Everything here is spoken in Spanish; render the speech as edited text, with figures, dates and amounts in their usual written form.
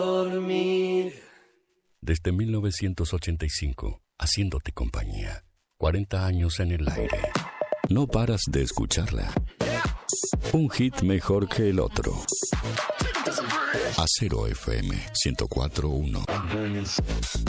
dormir. Desde 1985, haciéndote compañía. 40 años en el aire. No paras de escucharla. Un hit mejor que el otro. Acero FM 104.1.